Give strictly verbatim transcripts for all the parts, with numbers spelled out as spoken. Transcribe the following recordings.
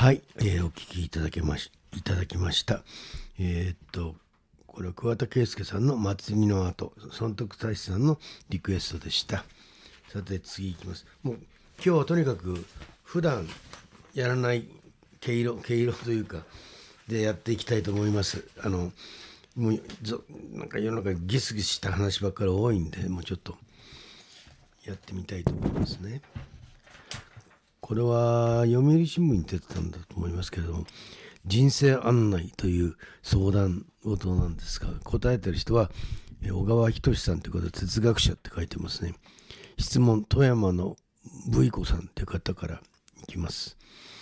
はい、えーお聞きいただけましいただきました。えーっとこれは桑田佳祐さんの祭りの後、尊徳大志さんのリクエストでした。さて次いきます。もう今日はとにかく普段やらない毛色毛色というかでやっていきたいと思います。あのもうぞなんか世の中にギスギスした話ばっかり多いんで、もうちょっとやってみたいと思いますね。これは読売新聞に出てたんだと思いますけれども、人生案内という相談事なんですが、答えてる人は小川仁さんということで哲学者って書いてますね。質問、富山のブイコさんという方からいきます。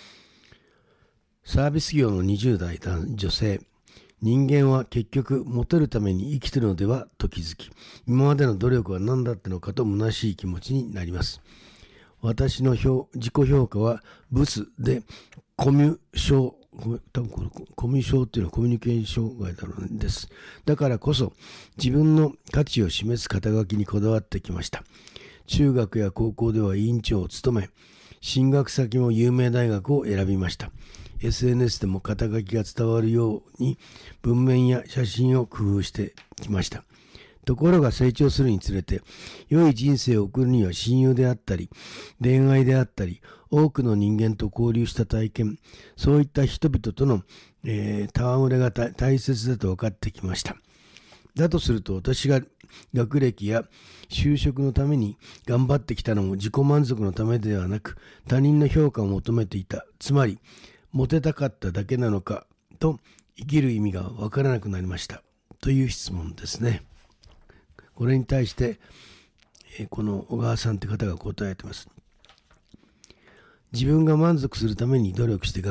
サービス業のにじゅう代女性、人間は結局モテるために生きているのではと気づき、今までの努力は何だったのかと虚しい気持ちになります。私の評自己評価はブスでコミュ障、多分これコミュ障っていうのはコミュニケーション障害だろうんです。だからこそ自分の価値を示す肩書きにこだわってきました。中学や高校では委員長を務め、進学先も有名大学を選びました。エスエヌエス でも肩書きが伝わるように文面や写真を工夫してきました。ところが成長するにつれて、良い人生を送るには親友であったり、恋愛であったり、多くの人間と交流した体験、そういった人々との、えー、戯れが大切だと分かってきました。だとすると、私が学歴や就職のために頑張ってきたのも自己満足のためではなく、他人の評価を求めていた。つまり、モテたかっただけなのかと、生きる意味が分からなくなりました。という質問ですね。これに対して、えー、この小川さんという方が答えています。自分が満足するために努力して